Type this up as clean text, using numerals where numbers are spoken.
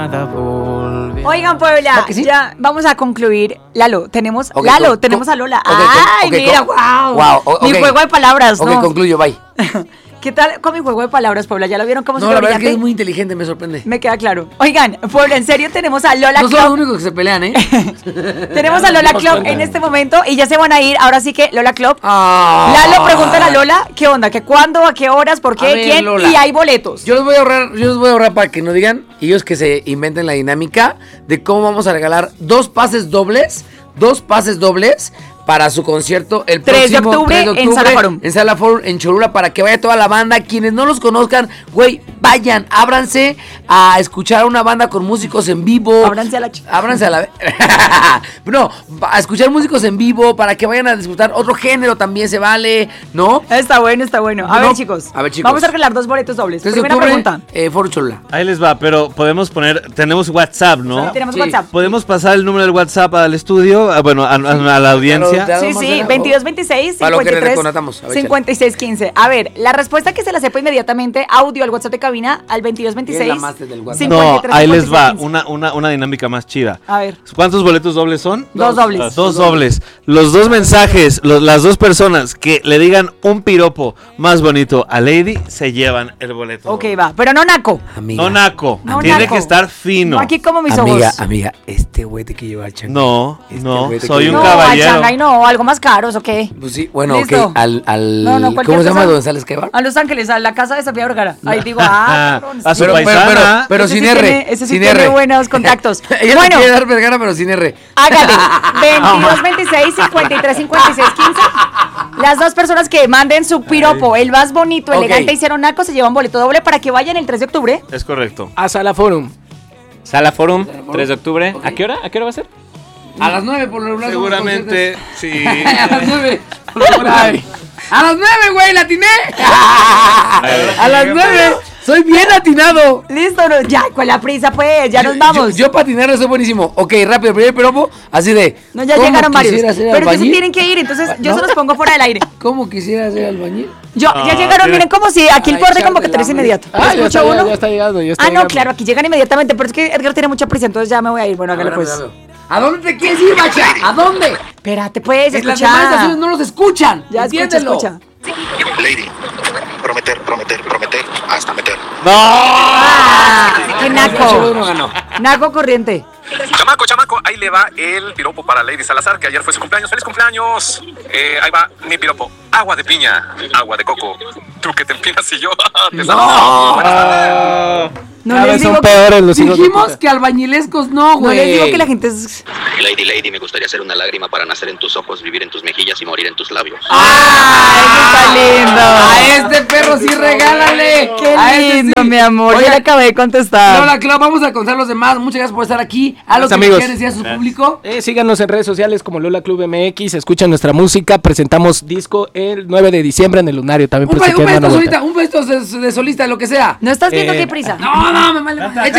Oigan, Puebla, ¿Sí? ya vamos a concluir. Lalo, tenemos tenemos a Lola. Okay, ¡Ay, mira, wow! Mi juego de palabras, ¿no? Ok, concluyo, bye. ¿Qué tal con mi juego de palabras, Puebla? ¿Ya lo vieron cómo se No, la verdad es que es muy inteligente, me sorprende. Me queda claro. Oigan, Puebla, en serio tenemos a Lola No Club. son los únicos que se pelean, ¿eh? Tenemos a Lola Club en este momento y ya se van a ir. Ahora sí que Lola Club. Ah. Lalo, pregúntale a Lola qué onda, que cuándo, a qué horas, por qué, A ver, quién, Lola. y hay boletos. Yo les voy a ahorrar para que no digan, ellos que se inventen la dinámica de cómo vamos a regalar dos pases dobles para su concierto el 3 de próximo octubre 3 de octubre en Sala Forum. En Sala Forum, en Cholula, para que vaya toda la banda. Quienes no los conozcan, güey, vayan, ábranse a escuchar a una banda con músicos en vivo. Ábranse a la No, a escuchar músicos en vivo para que vayan a disfrutar otro género también se vale, ¿no? Está bueno, está bueno. A ver, chicos. Vamos a regalar dos boletos dobles. 3 de Primera octubre, pregunta. Forum Cholula. Ahí les va, pero podemos poner, tenemos WhatsApp, ¿no? Sí, tenemos Sí. WhatsApp. Podemos pasar el número del WhatsApp al estudio, bueno, a la audiencia. Claro, Sí, sí, 2226 Para lo que 53 reconatamos. A ver, 5615. A ver, la respuesta que se la sepa inmediatamente, audio al WhatsApp de cabina al 2226 ¿Quién es la máster del WhatsApp? No, 53 ahí les va, 5615. una dinámica más chida. A ver. ¿Cuántos boletos dobles son? Dos dobles. Dos dobles. Los dos mensajes, las dos personas que le digan un piropo más bonito a Lady se llevan el boleto. Ok, va. Pero no naco. Amiga, No naco, No tiene naco. que estar fino. No aquí como mis amiga, ojos. amiga, este güey te que lleva a Changay. No, Este no, güey te soy que un No, lleva- a caballero. Shanghai no, algo más caros, ¿o qué? Pues sí, bueno, Listo. ok, al No, no, ¿cómo cualquier se llama cosa. donde sales que va? A Los Ángeles, a la casa de Sofía Vergara. Ahí digo, cabrón, A sí. su paisana. pero Ese sin sí R, tiene- ese sí sin tiene R. buenos contactos. Ella Bueno. le quiere dar Vergara, pero sin R. Hágale. 22, 26, 53, 56, 15. Las dos personas que manden su piropo, el más bonito, Ok. elegante y cero naco, se llevan boleto doble para que vayan el 3 de octubre. Es correcto. A Sala Forum. Sala Forum, 3 de octubre. ¿A qué hora? ¿A qué hora va a ser? A las 9 por lo regular. somos Seguramente, sí. conciertos. A las 9. por lo regular. A las 9, güey, la atiné. A las 9. Soy bien atinado. Listo, no, ya, con la prisa, pues, ya nos vamos. Yo patinar soy buenísimo. Ok, rápido, primer piropo, así de. No, ya ¿cómo llegaron varios. quisiera ser Pero ustedes albañil? tienen que ir, entonces yo ¿No? se los pongo fuera del aire. ¿Cómo quisiera ser albañil? Ya llegaron, mira. miren como si aquí el Ay, poder de chale, convocatoria es la inmediato. Ah, ya ¿Escucha está, uno? ya está llegando. Ya está Ah, no, llegando. claro, aquí llegan inmediatamente, pero es que Edgar tiene mucha prisa, entonces ya me voy a ir. Bueno, hágale pues. ¿A dónde te quieres ir, bacha? ¿A dónde? Espérate, pues, Es las demás escucha. estaciones no los escuchan. Ya entiéndelo. escucha. Lady, prometer, hasta meter. Ah, qué naco. No ganó. Naco corriente. Chamaco, ahí le va el piropo para Lady Salazar, que ayer fue su cumpleaños. ¡Feliz cumpleaños! Ahí va mi piropo. Agua de piña, agua de coco. Tú que te empinas y yo te saludo. Buenas tardes. No Cada les vez digo son que, peores los hijos de Dijimos puta. que albañilescos no, no güey. les digo que la gente es. Lady, me gustaría ser una lágrima para nacer en tus ojos, vivir en tus mejillas y morir en tus labios. ¡Ay, eso está lindo! A este perro sí regálale. ¡Qué A este lindo, sí. mi amor! Oye, Ya le acabé de contestar. Lola, claro, vamos a contar los demás. Muchas gracias por estar aquí. A los Gracias, que amigos. quieran decir a su público. Síganos en redes sociales como Lola Club MX, escuchan nuestra música, presentamos disco el 9 de diciembre en el Lunario, también Un por si quieren dar una vuelta. pedito solista, de solista, lo que sea. ¿No estás viendo qué prisa? No, me vale. Échale